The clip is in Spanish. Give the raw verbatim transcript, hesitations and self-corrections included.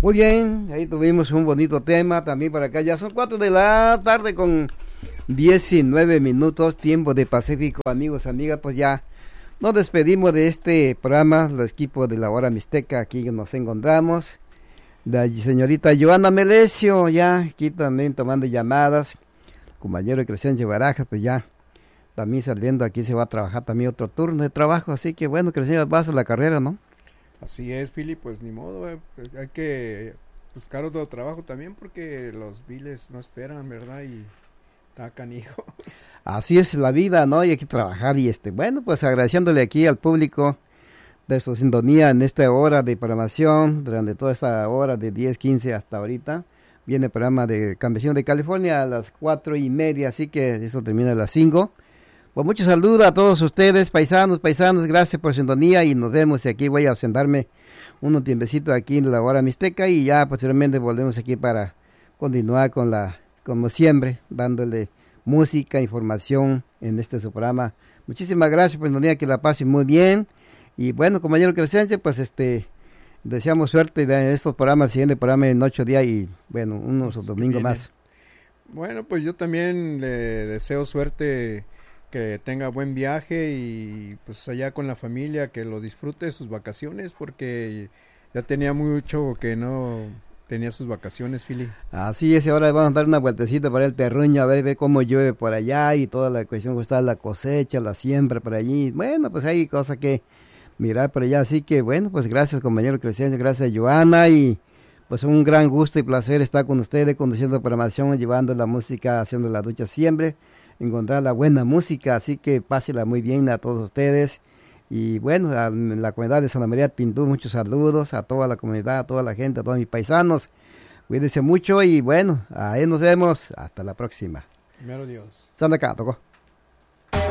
Muy bien, ahí tuvimos un bonito tema también por acá. Ya son cuatro de la tarde con diecinueve minutos, tiempo de Pacífico, amigos, amigas. Pues ya nos despedimos de este programa, los equipos de la Hora Mixteca, aquí nos encontramos. La señorita Joana Melesio, ya aquí también tomando llamadas. Compañero de Crescencio Barajas, pues ya también saliendo aquí se va a trabajar también otro turno de trabajo. Así que bueno, Crescencio, vas a la carrera, ¿no? Así es, Philly, pues ni modo, eh, hay que buscar otro trabajo también porque los biles no esperan, ¿verdad? Y está canijo. Así es la vida, ¿no? Y hay que trabajar y este, bueno, pues agradeciéndole aquí al público de su sintonía en esta hora de programación, durante toda esta hora de diez, quince hasta ahorita. Viene el programa de Campesino de California a las cuatro y media, así que eso termina a las cinco. Pues muchos saludos a todos ustedes, paisanos, paisanos, gracias por su sintonía y nos vemos. Y aquí voy a ausentarme unos tiempecitos aquí en la Hora Mixteca y ya posteriormente volvemos aquí para continuar con la, como siempre, dándole música, información en este su programa. Muchísimas gracias por su sintonía, que la pasen muy bien. Y bueno, compañero Crescencio, pues este, deseamos suerte de estos programas, el siguiente programa en ocho días y bueno, unos pues domingos más. Bueno, pues yo también le deseo suerte, que tenga buen viaje y pues allá con la familia, que lo disfrute de sus vacaciones, porque ya tenía mucho que no tenía sus vacaciones, Philly. Así es, ahora vamos a dar una vueltecita para el terruño, a ver, ver cómo llueve por allá y toda la cuestión que está la cosecha, la siembra por allí. Bueno, pues hay cosas que mirar por allá, así que bueno, pues gracias compañero Crescencio, gracias Joana y pues un gran gusto y placer estar con ustedes, conduciendo programación, llevando la música, haciendo la ducha siempre, encontrar la buena música, así que pásela muy bien a todos ustedes. Y bueno, a la comunidad de Santa María Tintú, muchos saludos a toda la comunidad, a toda la gente, a todos mis paisanos. Cuídense mucho y bueno, ahí nos vemos. Hasta la próxima. Primero Dios. Santa Cá, tocó.